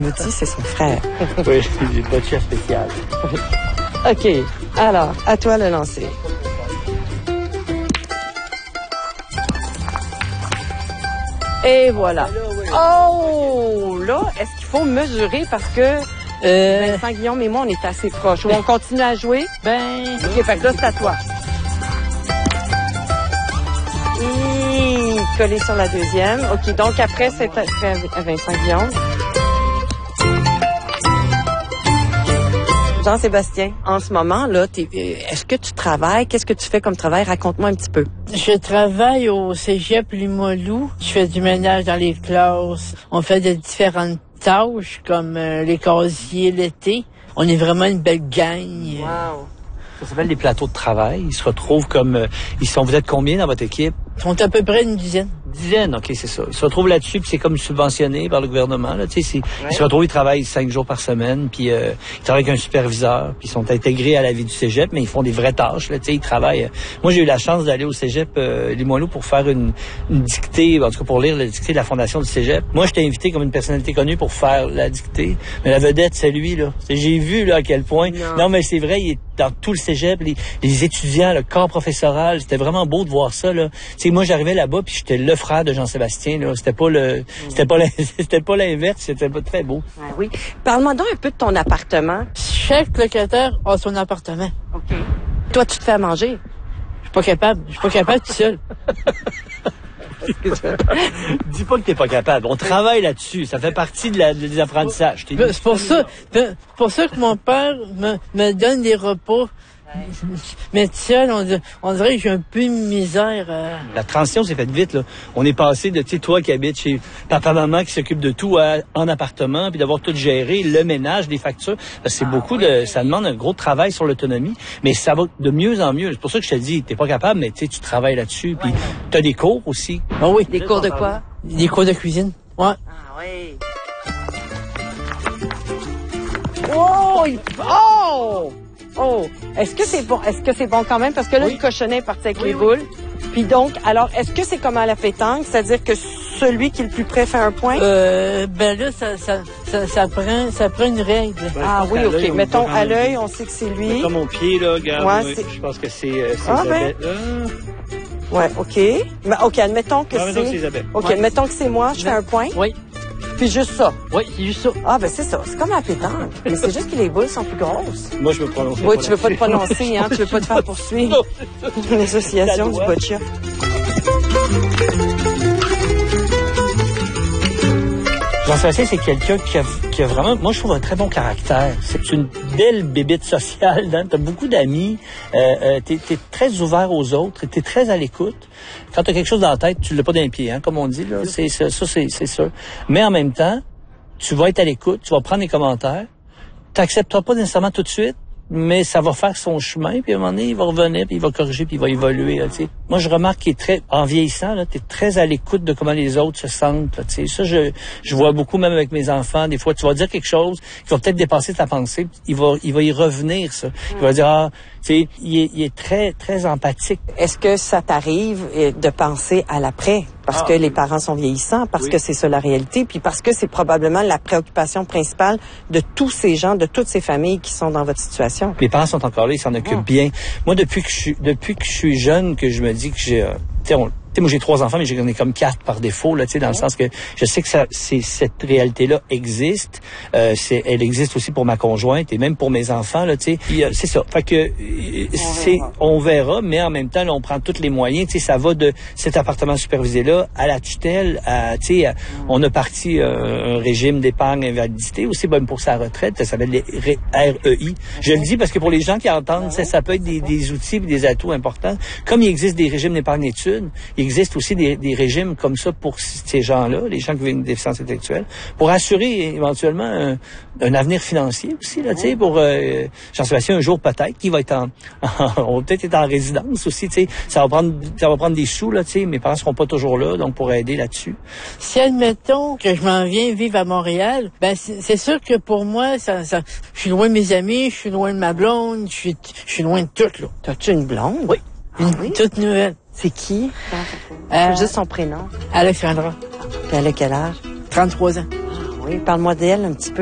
me dit, c'est son frère. Oui, c'est du boccia spécial. OK. Alors, à toi le lancer. Et voilà. Oh! Là, est-ce qu'il faut mesurer parce que Vincent Guillaume et moi, on est assez proches. Ou on continue à jouer? OK, fait que là, c'est à toi. Et collé sur la deuxième. OK, donc après, c'est à Vincent Guillaume. Jean-Sébastien, en ce moment, là, est-ce que tu travailles? Qu'est-ce que tu fais comme travail? Raconte-moi un petit peu. Je travaille au Cégep Limoilou. Je fais du ménage dans les classes. On fait de différentes tâches, comme les casiers l'été. On est vraiment une belle gang. Wow. Ça s'appelle les plateaux de travail. Ils se retrouvent comme... vous êtes combien dans votre équipe? Ils sont à peu près une dizaine. OK, c'est ça. Ils se retrouvent là-dessus, puis c'est comme subventionné par le gouvernement. Là. Tu sais, ils se retrouvent, ils travaillent 5 jours par semaine, puis ils travaillent avec un superviseur, puis ils sont intégrés à la vie du cégep, mais ils font des vraies tâches. Là. Tu sais, ils travaillent... Moi, j'ai eu la chance d'aller au cégep Limoilou pour faire une dictée, en tout cas pour lire la dictée de la fondation du cégep. Moi, j'étais invité comme une personnalité connue pour faire la dictée, mais la vedette, c'est lui. Là. J'ai vu là à quel point... Non, mais c'est vrai, il est dans tout le cégep, les étudiants, le corps professoral, c'était vraiment beau de voir ça. Là. Tu sais, moi, j'arrivais là-bas, puis j'étais le frère de Jean-Sébastien. Là. C'était pas l'inverse, c'était pas très beau. Oui. Parle-moi donc un peu de ton appartement. Chaque locataire a son appartement. OK. Toi, tu te fais à manger? Je suis pas capable tout seul. Dis pas que t'es pas capable. On travaille là-dessus. Ça fait partie des apprentissages. C'est pour ça que mon père me donne des repas. Mais seul, on dirait que j'ai un peu de misère. La transition s'est faite vite, là. On est passé de, tu sais, toi qui habites chez papa-maman qui s'occupe de tout en appartement, puis d'avoir tout géré, le ménage, les factures. C'est ça demande un gros travail sur l'autonomie, mais ça va de mieux en mieux. C'est pour ça que je te dis, t'es pas capable, mais tu sais, tu travailles là-dessus, puis t'as des cours aussi. Ah oui. Des cours de quoi? Des cours de cuisine. Ouais. Ah oui. Oh! Oh! Oh! Est-ce que c'est bon? Est-ce que c'est bon quand même? Parce que là, le cochonnet est parti avec les boules. Puis donc, alors, est-ce que c'est comme à la pétanque? C'est-à-dire que celui qui est le plus près fait un point? Là, ça prend une règle. Oui, OK. Mettons, à l'œil, on sait que c'est lui. Mettons mon pied, là, regarde. Ouais, je pense que c'est Isabelle. Ouais, OK. Mais, OK, admettons que c'est... OK, admettons que c'est moi, je fais un point. Oui. Puis juste ça. Oui, c'est juste ça. Ah, ben c'est ça. C'est comme à la pétanque. Mais c'est juste que les boules sont plus grosses. Moi, je me prononce. Oui, tu veux pas te prononcer, hein? Tu veux pas te faire poursuivre. L'association du boccia. Jean-Sébastien, c'est quelqu'un qui a vraiment, moi, je trouve un très bon caractère. C'est une belle bébite sociale. Hein? T'as beaucoup d'amis. T'es très ouvert aux autres. T'es très à l'écoute. Quand t'as quelque chose dans la tête, tu l'as pas dans les pieds, hein, comme on dit. Là. C'est sûr. Mais en même temps, tu vas être à l'écoute. Tu vas prendre les commentaires. T'accepteras pas nécessairement tout de suite, mais ça va faire son chemin, puis à un moment donné, il va revenir, puis il va corriger, puis il va évoluer. Là, moi, je remarque qu'il est très, en vieillissant, tu es très à l'écoute de comment les autres se sentent. Là, ça, je vois beaucoup, même avec mes enfants, des fois, tu vas dire quelque chose qui va peut-être dépasser ta pensée, il va y revenir, ça. Il va dire, il est très, très empathique. Est-ce que ça t'arrive de penser à l'après? Parce que les parents sont vieillissants, parce que c'est ça la réalité, puis parce que c'est probablement la préoccupation principale de tous ces gens, de toutes ces familles qui sont dans votre situation. Les parents sont encore là, ils s'en occupent bien. Moi, depuis que je suis jeune, que je me dis que j'ai... moi, j'ai 3 enfants, mais j'en ai comme 4 par défaut, là, dans le sens que je sais que cette réalité-là existe. Elle existe aussi pour ma conjointe et même pour mes enfants, là, c'est ça. Fait que, on verra, mais en même temps, là, on prend tous les moyens, ça va de cet appartement supervisé-là à la tutelle, on a parti un régime d'épargne invalidité, aussi bonne pour sa retraite, ça s'appelle les REI. Je le dis parce que pour les gens qui entendent, ça peut être des outils et des atouts importants. Comme il existe des régimes d'épargne études, il existe aussi des régimes comme ça pour ces gens-là, les gens qui vivent une déficience intellectuelle, pour assurer éventuellement un avenir financier aussi, là, pour Jean-Sébastien, un jour peut-être, qui va être on va peut-être être en résidence aussi, ça va prendre des sous, là, mes parents seront pas toujours là, donc pour aider là-dessus. Si admettons que je m'en viens vivre à Montréal, ben c'est sûr que pour moi, je suis loin de mes amis, je suis loin de ma blonde, je suis loin de tout, là. T'as-tu une blonde? Oui. Une toute nouvelle. C'est qui? Juste son prénom. Alexandra. Puis elle a quel âge? 33 ans. Ah oui. oui. Parle-moi d'elle un petit peu.